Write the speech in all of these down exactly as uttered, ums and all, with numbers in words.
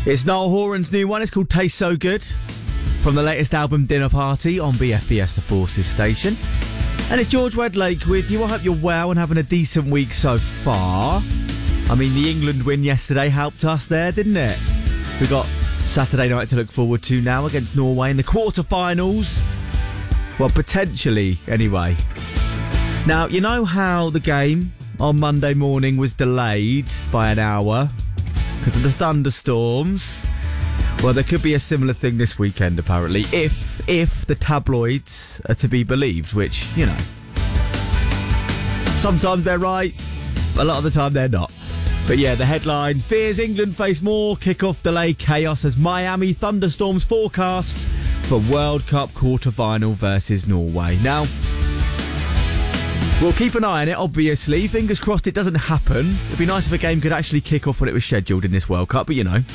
It's Niall Horan's new one. It's called Taste So Good, from the latest album Dinner Party on B F B S The Forces station. And it's George Wedlake with you. I hope you're well and having a decent week so far. I mean, the England win yesterday helped us there, didn't it? We've got Saturday night to look forward to now against Norway in the quarterfinals. Well, potentially, anyway. Now, you know how the game on Monday morning was delayed by an hour because of the thunderstorms? Well, there could be a similar thing this weekend, apparently, if if the tabloids are to be believed, which, you know, sometimes they're right, a lot of the time they're not. But yeah, the headline, fears England face more kick-off delay chaos as Miami thunderstorms forecast for World Cup quarter-final versus Norway. Now, we'll keep an eye on it, obviously. Fingers crossed it doesn't happen. It'd be nice if a game could actually kick off when it was scheduled in this World Cup, but you know.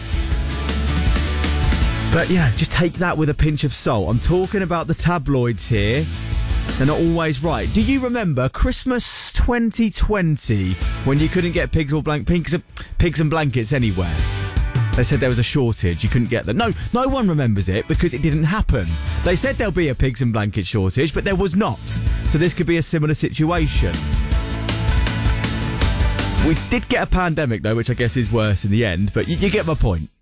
But, you know, just take that with a pinch of salt. I'm talking about the tabloids here. They're not always right. Do you remember Christmas twenty twenty when you couldn't get pigs or blank pigs, pigs and blankets anywhere? They said there was a shortage. You couldn't get them. No, no one remembers it because it didn't happen. They said there'll be a pigs and blanket shortage, but there was not. So this could be a similar situation. We did get a pandemic, though, which I guess is worse in the end, but you, you get my point.